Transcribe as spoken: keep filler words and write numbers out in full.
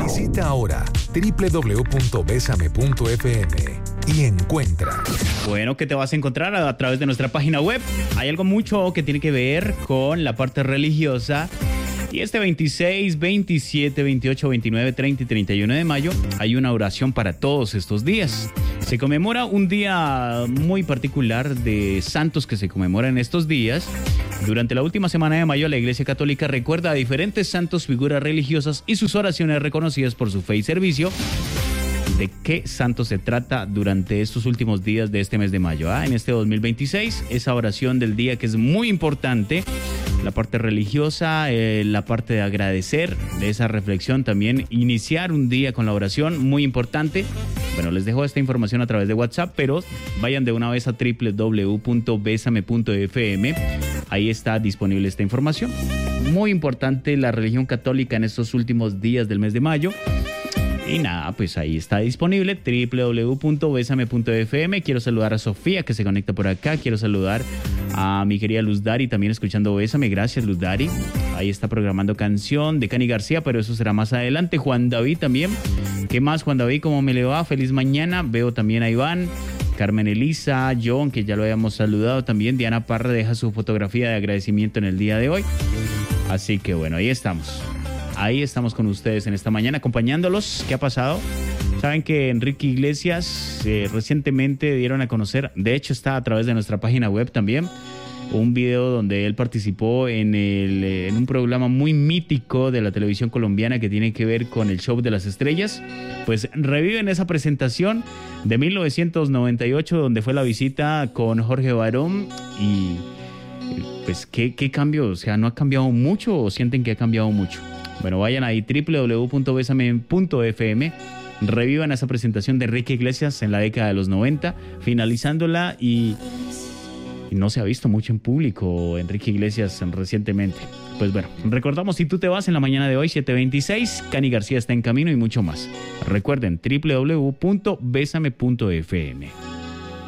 Visita ahora doble u doble u doble u punto besame punto efe eme y encuentra. Bueno, ¿qué te vas a encontrar a través de nuestra página web? Hay algo mucho que tiene que ver con la parte religiosa. Y este veintiséis, veintisiete, veintiocho, veintinueve, treinta y treinta y uno de mayo hay una oración para todos estos días. Se conmemora un día muy particular de santos que se conmemoran estos días. Durante la última semana de mayo, la Iglesia Católica recuerda a diferentes santos, figuras religiosas y sus oraciones reconocidas por su fe y servicio. ¿De qué santo se trata durante estos últimos días de este mes de mayo? Ah, en este dos mil veintiséis, esa oración del día que es muy importante, la parte religiosa, eh, la parte de agradecer, de esa reflexión también, iniciar un día con la oración, muy importante. Bueno, les dejo esta información a través de WhatsApp, pero vayan de una vez a doble u doble u doble u punto besame punto efe eme, ahí está disponible esta información. Muy importante la religión católica en estos últimos días del mes de mayo. Y nada, pues ahí está disponible, doble u doble u doble u punto besame punto efe eme. Quiero saludar a Sofía, que se conecta por acá. Quiero saludar a mi querida Luz Dari, también escuchando Bésame. Gracias, Luz Dari. Ahí está programando canción de Cani García, pero eso será más adelante. Juan David también. ¿Qué más, Juan David? ¿Cómo me le va? Feliz mañana. Veo también a Iván, Carmen Elisa, John, que ya lo habíamos saludado también. Diana Parra deja su fotografía de agradecimiento en el día de hoy. Así que bueno, ahí estamos. Ahí estamos con ustedes en esta mañana acompañándolos. ¿Qué ha pasado? Saben que Enrique Iglesias eh, recientemente dieron a conocer, de hecho está a través de nuestra página web también, un video donde él participó en, el, en un programa muy mítico de la televisión colombiana que tiene que ver con el Show de las Estrellas. Pues reviven esa presentación de mil novecientos noventa y ocho donde fue la visita con Jorge Barón y pues ¿qué, qué cambio? O sea, ¿no ha cambiado mucho o sienten que ha cambiado mucho? Bueno, vayan ahí, doble u doble u doble u punto besame punto efe eme, revivan esa presentación de Enrique Iglesias en la década de los noventa, finalizándola y, y no se ha visto mucho en público Enrique Iglesias recientemente. Pues bueno, recordamos, si tú te vas en la mañana de hoy, siete veintiséis, Cani García está en camino y mucho más. Recuerden, doble u doble u doble u punto besame punto efe eme.